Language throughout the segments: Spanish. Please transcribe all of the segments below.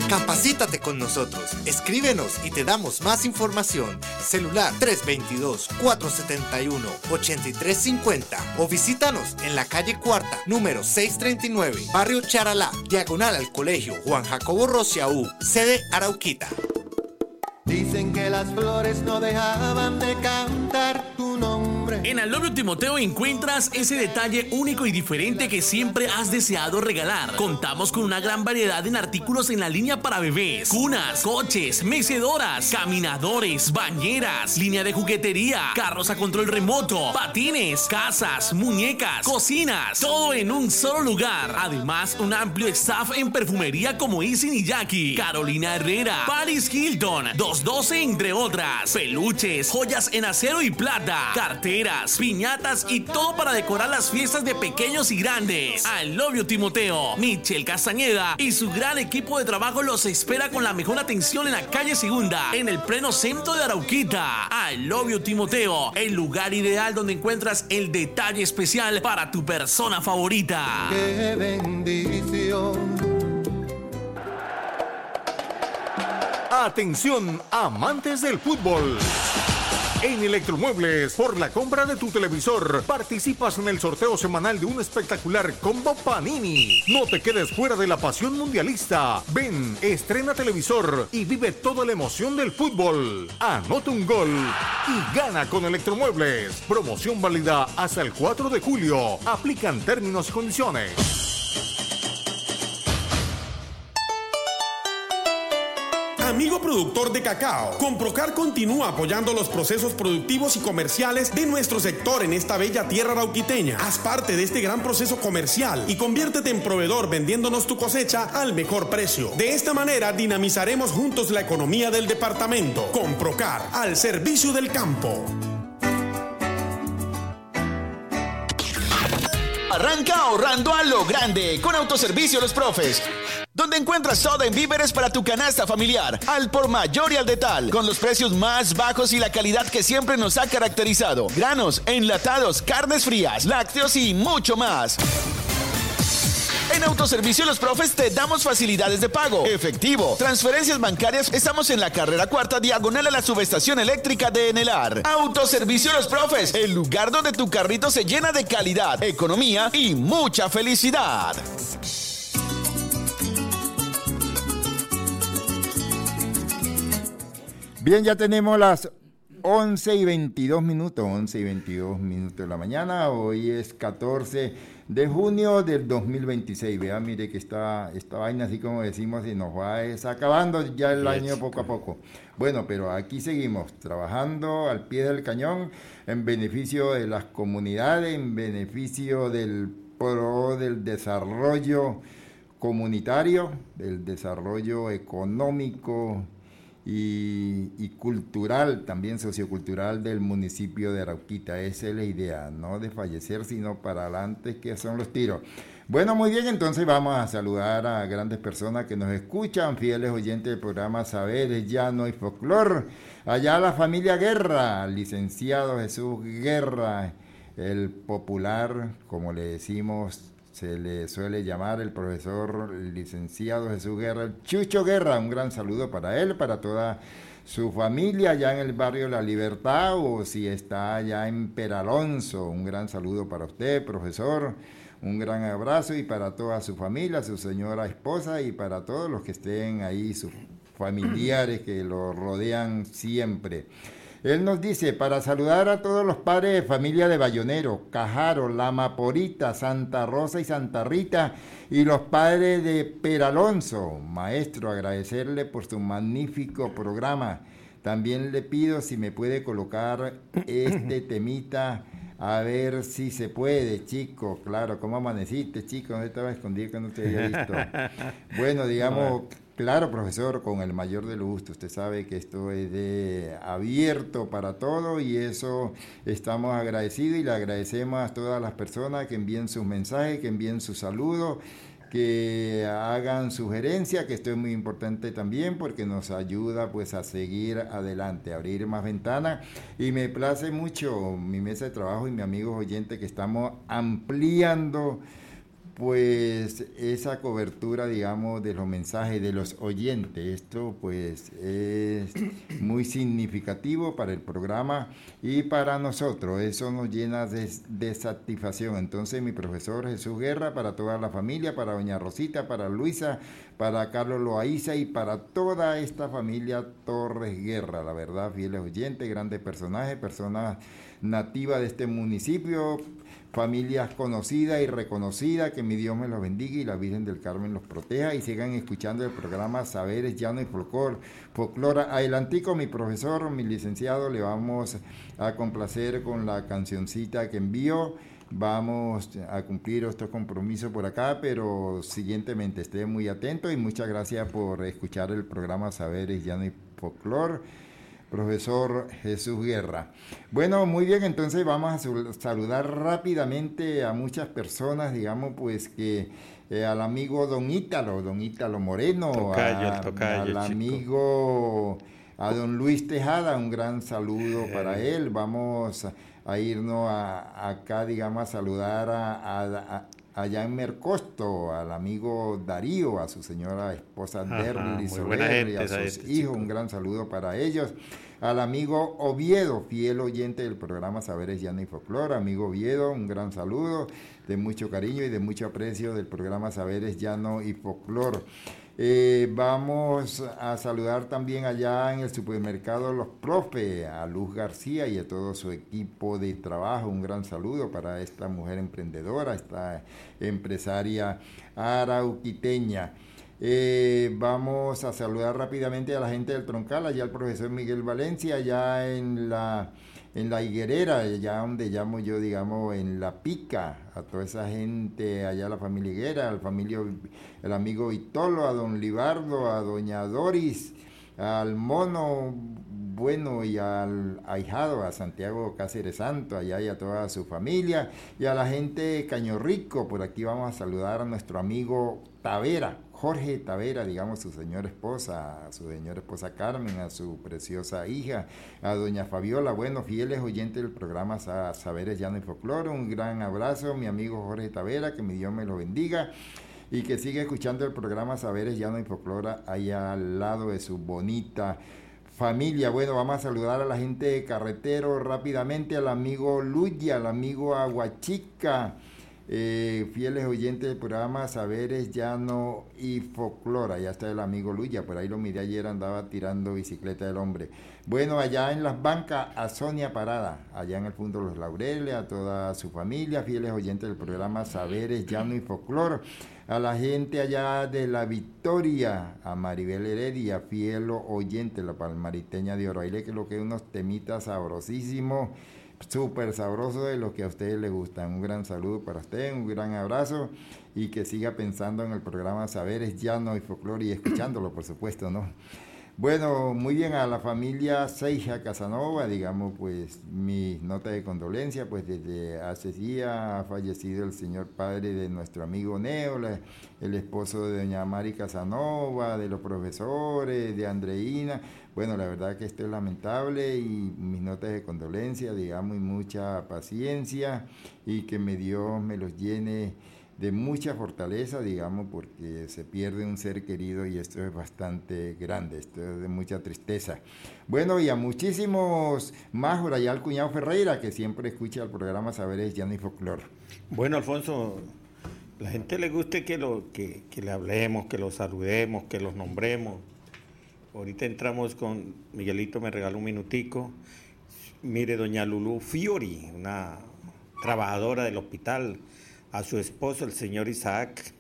Capacítate con nosotros. Escríbenos y te damos más información. Celular 322-471-8350 o visítanos en la calle Cuarta, número 639, Barrio Charalá, diagonal al Colegio Juan Jacobo Rociaú, sede Arauquita. Dicen que las flores no dejaban de cantar tu nombre. En Al Novio Timoteo encuentras ese detalle único y diferente que siempre has deseado regalar. Contamos con una gran variedad en artículos en la línea para bebés: cunas, coches, mecedoras, caminadores, bañeras, línea de juguetería, carros a control remoto, patines, casas, muñecas, cocinas, todo en un solo lugar. Además, un amplio staff en perfumería como Easy Niyaki, Carolina Herrera, Paris Hilton, 212, entre otras. Peluches, joyas en acero y plata, carteras, piñatas y todo para decorar las fiestas de pequeños y grandes. Al Novio Timoteo, Michelle Castañeda y su gran equipo de trabajo los espera con la mejor atención en la calle Segunda, en el pleno centro de Arauquita. Al Novio Timoteo, el lugar ideal donde encuentras el detalle especial para tu persona favorita. ¡Qué bendición! Atención, amantes del fútbol. En Electromuebles, por la compra de tu televisor, participas en el sorteo semanal de un espectacular combo Panini. No te quedes fuera de la pasión mundialista. Ven, estrena televisor y vive toda la emoción del fútbol. Anota un gol y gana con Electromuebles. Promoción válida hasta el 4 de julio. Aplican términos y condiciones. Amigo productor de cacao, Comprocar continúa apoyando los procesos productivos y comerciales de nuestro sector en esta bella tierra arauquiteña. Haz parte de este gran proceso comercial y conviértete en proveedor vendiéndonos tu cosecha al mejor precio. De esta manera dinamizaremos juntos la economía del departamento. Comprocar, al servicio del campo. Arranca ahorrando a lo grande con Autoservicio Los Profes, donde encuentras todo en víveres para tu canasta familiar, al por mayor y al detal, con los precios más bajos y la calidad que siempre nos ha caracterizado. Granos, enlatados, carnes frías, lácteos y mucho más. En Autoservicio Los Profes te damos facilidades de pago, efectivo, transferencias bancarias. Estamos en la carrera cuarta, diagonal a la subestación eléctrica de Enelar. Autoservicio Los Profes, el lugar donde tu carrito se llena de calidad, economía y mucha felicidad. Bien, ya tenemos las 11:22 de la mañana. Hoy es 14 de junio del 2026. Vea, mire que esta vaina, así como decimos, y nos va acabando ya el año poco a poco. Bueno, pero aquí seguimos trabajando al pie del cañón en beneficio de las comunidades, en beneficio del desarrollo comunitario, del desarrollo económico y cultural, también sociocultural del municipio de Arauquita. Esa es la idea, no de fallecer, sino para adelante, que son los tiros. Bueno, muy bien, entonces vamos a saludar a grandes personas que nos escuchan, fieles oyentes del programa Saberes, Llano y Folclor. Allá la familia Guerra, licenciado Jesús Guerra, el popular, como le decimos, se le suele llamar el profesor licenciado Jesús Guerra, el Chucho Guerra. Un gran saludo para él, para toda su familia allá en el barrio La Libertad, o si está allá en Peralonso. Un gran saludo para usted, profesor. Un gran abrazo, y para toda su familia, su señora esposa, y para todos los que estén ahí, sus familiares que lo rodean siempre. Él nos dice, para saludar a todos los padres de familia de Bayonero, Cajaro, La Maporita, Santa Rosa y Santa Rita, y los padres de Peralonso. Maestro, agradecerle por su magnífico programa. También le pido si me puede colocar este temita, a ver si se puede, chico. Claro, ¿cómo amaneciste, chico? ¿Dónde estaba escondido que no te había visto? Bueno, digamos... Claro, profesor, con el mayor de los gustos. Usted sabe que esto es abierto para todo, y eso estamos agradecidos, y le agradecemos a todas las personas que envíen sus mensajes, que envíen sus saludos, que hagan sugerencias, que esto es muy importante también porque nos ayuda pues a seguir adelante, a abrir más ventanas. Y me place mucho mi mesa de trabajo y mis amigos oyentes, que estamos ampliando pues esa cobertura, digamos, de los mensajes de los oyentes. Esto pues es muy significativo para el programa y para nosotros. Eso nos llena de satisfacción. Entonces, mi profesor Jesús Guerra, para toda la familia, para doña Rosita, para Luisa, para Carlos Loaiza y para toda esta familia Torres Guerra. La verdad, fieles oyentes, grandes personajes, personas nativas de este municipio, familias conocidas y reconocidas, que mi Dios me los bendiga y la Virgen del Carmen los proteja y sigan escuchando el programa Saberes Llano y Folclore. Adelantico, mi profesor, mi licenciado, le vamos a complacer con la cancioncita que envió. Vamos a cumplir estos compromisos por acá, pero siguientemente esté muy atento y muchas gracias por escuchar el programa Saberes Llano y Folclore, profesor Jesús Guerra. Bueno, muy bien, entonces vamos a saludar rápidamente a muchas personas, digamos, pues que al amigo Don Ítalo Moreno, tocayo, al amigo, a Don Luis Tejada, un gran saludo para él. Vamos a irnos acá, digamos, a saludar allá en Mercosto, al amigo Darío, a su señora esposa Derly Soler y a sus hijos, un gran saludo para ellos. Al amigo Oviedo, fiel oyente del programa Saberes Llano y Folclore. Amigo Oviedo, un gran saludo de mucho cariño y de mucho aprecio del programa Saberes Llano y Folclore. Vamos a saludar también allá en el supermercado Los Profe, a Luz García y a todo su equipo de trabajo. Un gran saludo para esta mujer emprendedora, esta empresaria arauquiteña. Vamos a saludar rápidamente a la gente del Troncal, allá al profesor Miguel Valencia, allá en la Higuerera, allá donde llamo yo, digamos, en La Pica, a toda esa gente, allá la familia Higuera, el amigo Vitolo, a don Libardo, a doña Doris, al mono bueno y al ahijado, a Santiago Cáceres Santo, allá y a toda su familia, y a la gente de Caño Rico. Por aquí vamos a saludar a nuestro amigo Tavera, Jorge Tavera, digamos, su señora esposa Carmen, a su preciosa hija, a doña Fabiola. Bueno, fieles oyentes del programa Saberes Llano y Folclore, un gran abrazo, mi amigo Jorge Tavera, que mi Dios me lo bendiga y que siga escuchando el programa Saberes Llano y Folclore allá al lado de su bonita familia. Bueno, vamos a saludar a la gente de Carretero rápidamente, al amigo Luya, al amigo Aguachica, fieles oyentes del programa Saberes Llano y Folclore. Allá está el amigo Luya, por ahí lo miré ayer, andaba tirando bicicleta del hombre. Bueno, allá en Las Bancas, a Sonia Parada, allá en el Fondo Los Laureles, a toda su familia, fieles oyentes del programa Saberes Llano y Folclore. A la gente allá de La Victoria, a Maribel Heredia, fiel oyente, la palmariteña de Oroaile, que lo que es unos temitas sabrosísimos, súper sabroso, de lo que a ustedes les gustan. Un gran saludo para ustedes, un gran abrazo y que siga pensando en el programa Saberes Llano y Folclore y escuchándolo, por supuesto, ¿no? Bueno, muy bien, a la familia Seija Casanova, digamos, pues mis notas de condolencia, pues desde hace días ha fallecido el señor padre de nuestro amigo Neo, el esposo de doña Mari Casanova, de los profesores, de Andreina. Bueno, la verdad que esto es lamentable y mis notas de condolencia, digamos, y mucha paciencia y que Dios me los llene de mucha fortaleza, digamos, porque se pierde un ser querido y esto es bastante grande, esto es de mucha tristeza. Bueno, y a muchísimos más, por allá al cuñado Ferreira, que siempre escucha el programa Saberes Llano y Folclore. Bueno, Alfonso, la gente le guste que le hablemos, que los saludemos, que los nombremos. Ahorita entramos con Miguelito, me regaló un minutico. Mire, doña Lulú Fiori, una trabajadora del hospital, a su esposo, el señor Isaac.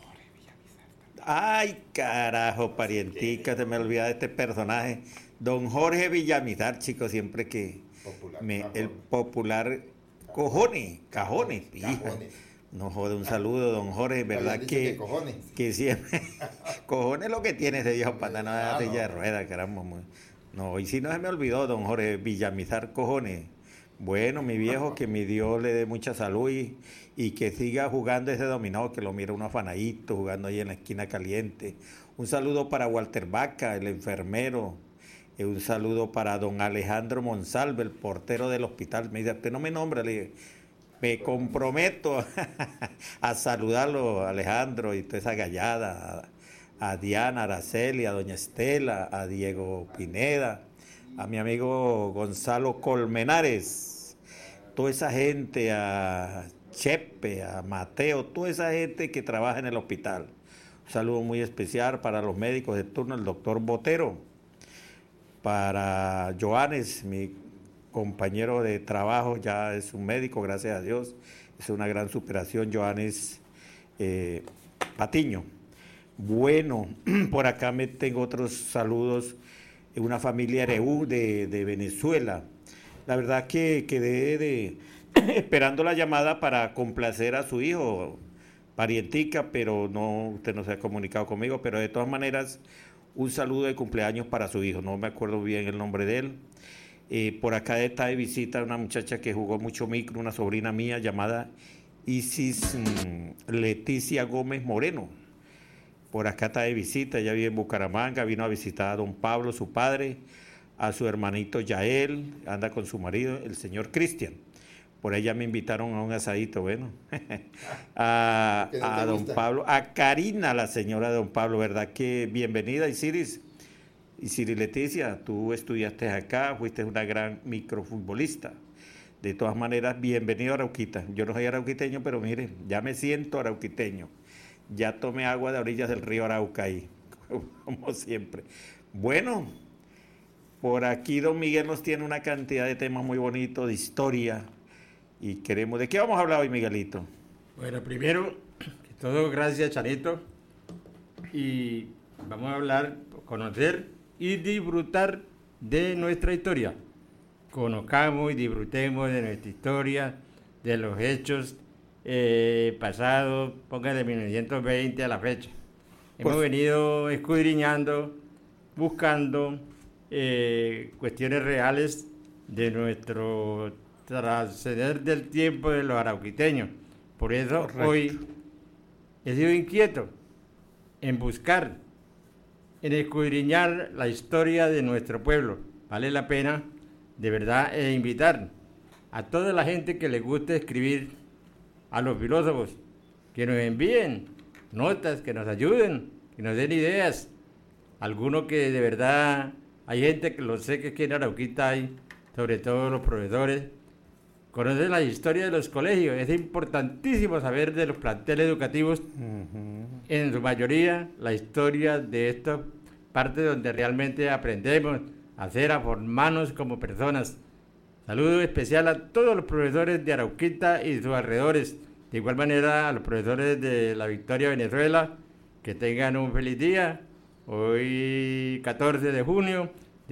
Ay, carajo, parientica, se me olvida de este personaje. Don Jorge Villamizar, chicos, siempre que el popular cajones. No jode, un saludo, don Jorge, verdad que siempre cojones lo que tiene ese viejo panda, no de silla de ruedas, caramba. No, y si no se me olvidó, don Jorge Villamizar, cojones. Bueno, mi viejo, que mi Dios le dé mucha salud y que siga jugando ese dominó, que lo mira uno afanadito, jugando ahí en la esquina caliente. Un saludo para Walter Vaca, el enfermero. Un saludo para don Alejandro Monsalve, el portero del hospital. Me dice, usted no me nombra, le dije, Me comprometo a saludarlo, a Alejandro y toda esa gallada, a Diana, a Araceli, a doña Estela, a Diego Pineda, a mi amigo Gonzalo Colmenares, toda esa gente, a Chepe, a Mateo, toda esa gente que trabaja en el hospital. Un saludo muy especial para los médicos de turno, el doctor Botero, para Joanes, mi compañero de trabajo, ya es un médico, gracias a Dios, es una gran superación, Joanes Patiño. Bueno, por acá me tengo otros saludos, una familia Reú de Venezuela. La verdad que quedé esperando la llamada para complacer a su hijo, parientica, pero no, usted no se ha comunicado conmigo, pero de todas maneras, un saludo de cumpleaños para su hijo, no me acuerdo bien el nombre de él. Por acá está de visita una muchacha que jugó mucho micro, una sobrina mía llamada Isis Leticia Gómez Moreno. Por acá está de visita, ella vive en Bucaramanga, vino a visitar a don Pablo, su padre, a su hermanito Yael, anda con su marido, el señor Cristian. Por ella me invitaron a un asadito, bueno, a don Pablo, a Karina, la señora de don Pablo, ¿verdad? Que bienvenida, Isiris. Isiris Leticia, tú estudiaste acá, fuiste una gran microfutbolista. De todas maneras, bienvenido a Arauquita. Yo no soy arauquiteño, pero mire, ya me siento arauquiteño. Ya tomé agua de orillas del río Arauca ahí, como siempre. Bueno, por aquí don Miguel nos tiene una cantidad de temas muy bonitos, de historia. Y queremos, ¿de qué vamos a hablar hoy, Miguelito? Bueno, primero, que todo, gracias, Chanito. Y vamos a hablar, conocer y disfrutar de nuestra historia. Conozcamos y disfrutemos de nuestra historia, de los hechos pasados, ponga de 1920 a la fecha. Hemos venido escudriñando, buscando cuestiones reales de nuestro trascender del tiempo de los arauquiteños. Por eso correcto. Hoy he sido inquieto en buscar, en escudriñar la historia de nuestro pueblo. Vale la pena, de verdad, invitar a toda la gente que le guste escribir, a los filósofos, que nos envíen notas, que nos ayuden, que nos den ideas. Algunos que de verdad, hay gente que lo sé que aquí en Arauquita hay, sobre todo los profesores, conocen la historia de los colegios. Es importantísimo saber de los planteles educativos, en su mayoría, la historia de esta parte donde realmente aprendemos a formarnos como personas. Saludo especial a todos los profesores de Arauquita y sus alrededores. De igual manera a los profesores de La Victoria, Venezuela, que tengan un feliz día. Hoy 14 de junio